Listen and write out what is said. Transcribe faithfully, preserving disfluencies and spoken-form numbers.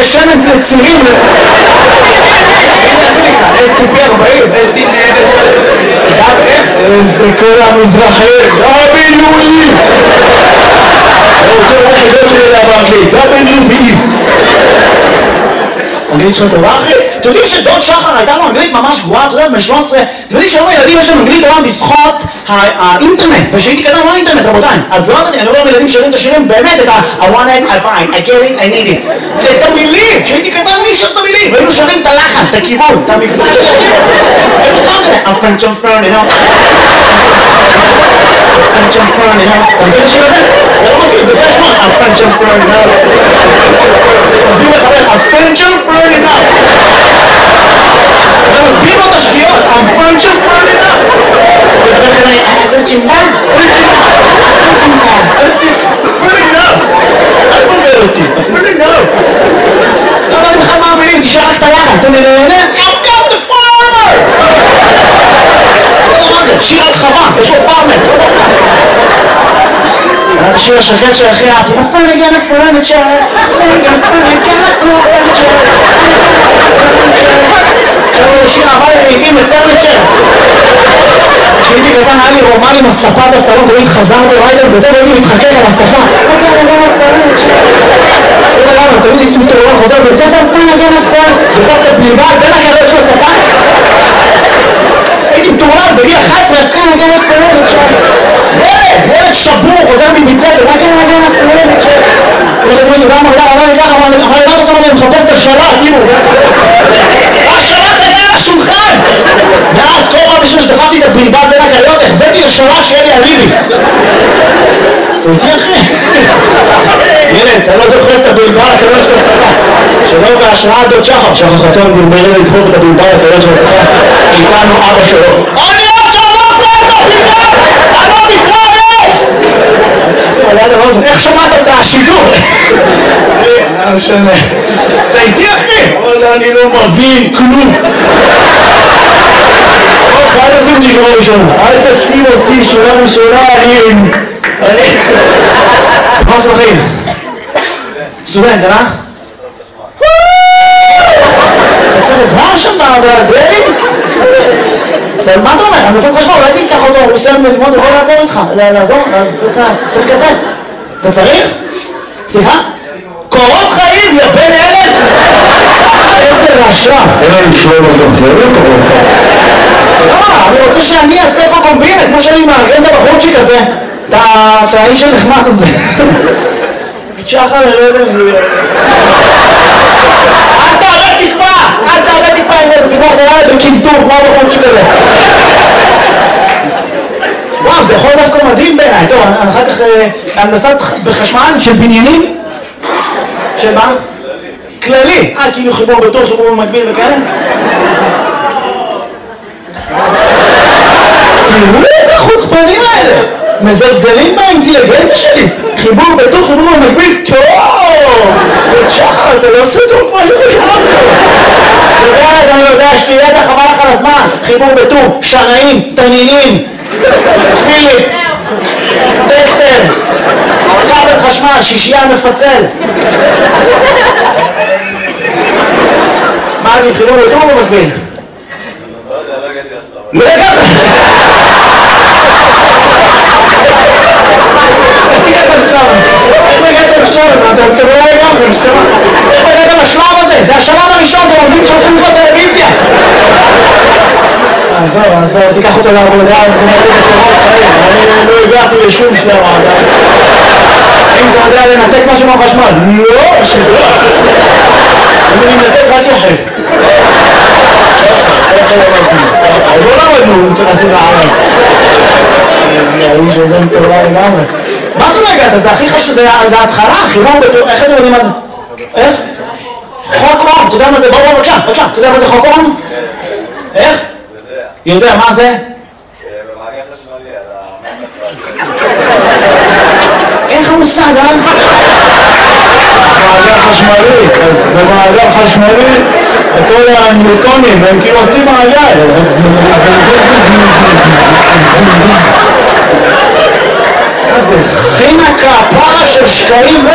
שמן לצירים. אס טי פי ארבעים, אס טי פי גם איך? זה כל המזרחים, דאבליו-אי. הוא רוצה לראות חידות שלי לדבר באנגלית, דאבליו-אי. אנגלית שלך טובה אחי? אתם יודעים שדוד שחר הייתה לו אנגלית ממש גרועה, אתה יודע, בן שלוש עשרה, אתם יודעים שהיום הילדים יש להם אנגלית טובה בזכות האינטרנט, ושהייתי קטן לא האינטרנט רבותיי, אז לא יודעת, אני אומר לילדים שרים את השירים באמת את ה- I want it, I find, I get it, I need it, את המילים, כשהייתי קטן מי שר את המילים, והיינו שרים את הלחן, את הכיוון, את המבטא של השיר, היינו סתם כזה, I'm French, I'm French, you know, I'm French, I'm French, you know, אתה מכיר את השיר הזה? אתה לא מכיר, בגלל שמות, I'm French, I'm French, you know, מסביר לחבר, I'm French, I'm French, you know, אתה מסביר לו את השגיאות, I'm French, I'm French, you know, וחבר כזה, אני פרנצ'ינדה, פרנצ'ינדה, פרנצ'ינדה, פרנצ'ינדה, פרנצ'ינדה, אל תבלבל אותי, פרנצ'ינדה. לא יודעת לך מה המילים, תשאר רק את הלחן, אתה נהנה, I've got the farmer! לא יודע מה זה, שיר על חווה, יש לו פארמר. היה את השיר השקט של הכי אהבתי, נפל נגן הפרנצ'ר, סטנגן פרנצ'ר, לא פרנצ'ר, עכשיו הוא שיר אהבה לעיתים לפרנצ'ר. כשהייתי קטן היה לי רומן עם הספה בסלון, תמיד חזרתי ריידר בזה והייתי מתחכך על הספה. אוקיי, נגן הפרנצ'ר. לא יודע למה, תמיד הייתי מתעורר חוזר בית ספר, נגן הפרנצ'ר, דופק את הבליבה בין הקריות של הספה. הייתי מתעורר בגיל אחת עשרה, נגן הפרנצ'ר. ילד, ילד שבור, חוזר מבית ספר, נגן הפרנצ'ר. לא יודעת מה, גם אמר, אמר לי ככה, אמר לי, מה אתה עושה? אני מחפש את השלט, כאילו. השלט היה על השולחן! ואז כל פעם בשביל שדחפתי את הבלבל בין הקריות, החבאתי לשלט שיהיה לי אליבי. אתה איתי אחי? ילד, אתה לא דוחף את הבלבל לקריות של הספה. שלא בהשראת דוד שחר, שחר חסון דרברי לדחוף את הבלבל לקריות של הספה. איתנו אבא שלו. אני עוד שבוע פרק בבלבל! אני לא מתראה! אני צריך לשים על יד הרוזן, איך שמעת את השידור? לא משנה. אתה איתי אחי? אבל אני לא מבין כלום. טוב, אל תשים אותי שורה ראשונה. אל תשים אותי שורה ראשונה, אני... אני... מה עושה בחיים? סטודנט, אה? אתה צריך עזרה שם בזרדים? מה אתה אומר? אני עושה חשבון, אולי תיקח אותו, הוא סיים ללמוד, הוא יכול לעזור איתך. לעזור? אז צריך כתב. אתה צריך? סליחה? קורות חיים, יא בן אלף! איזה רשע! אין לי לשלום אותו, לא יודע קורות חיים. לא, אני רוצה שאני אעשה פה קומבינה, כמו שאני מארגן את הבחורצ'יק הזה. את האיש הנחמד הזה. שחר, אני לא יודע אם זה יהיה. אל תעלה תקווה! אל תעלה תקווה עם איזה תקווה, אתה יאללה בקלטור, כמו הבחורצ'יק הזה. וואו, זה יכול דווקא מדהים בעיניי. טוב, אחר כך הנדסת בחשמל של בניינים. של מה? כללי. אה, כאילו חיבור בתור, חיבור במקביל וכאלה? תראו את החוצפנים האלה! מזלזלים באינטליגנציה שלי! חיבור בתור, חיבור במקביל, טוב! דוד שחר, אתה לא עושה טוב כמו שחשבנו! אתה יודע, אני יודע, יש לי ידע חבל לך על הזמן! חיבור בתור, שנאים, תנינים, פיליפס, טסטר, כבל חשמל, שישייה מפצל. מה אני חיבור בתור במקביל? לא יודע, לא הגעתי עכשיו. לא הגעת? איך הגעת לשלב הזה? איך הגעת לשלב הזה? אתם לא הגעתם לשלב הזה. איך הגעת לשלב הזה? זה השלב הראשון, זה עובדים שהולכים לקרוא טלוויזיה. עזוב, עזוב, תיקח אותו לעבודה, זה מרגיש לקורות חיים. אני לא הגעתי לשום שלב עדיין. אם אתה יודע לנתק משהו מהחשמל? לא, שלא. אני מנתק רק יחס. לא למדנו, צריך להציב לערב. האיש הזה מטורלה לגמרי. מה זה לא הגעת? זה הכי חשוב, זה ההתחלה, חיבור בתור... איך אתם יודעים מה זה? איך? חוק אום, אתה יודע מה זה? בוא בוא בבקשה, בבקשה, אתה יודע מה זה חוק אום? איך? יודע, מה זה? במעגל חשמלי, על המעגל. אין לך מושג, אה? מעגל חשמלי, אז במעגל חשמלי כל הניוטונים הם כאילו עושים מעגל, אז זה חינה כפרה של שקעים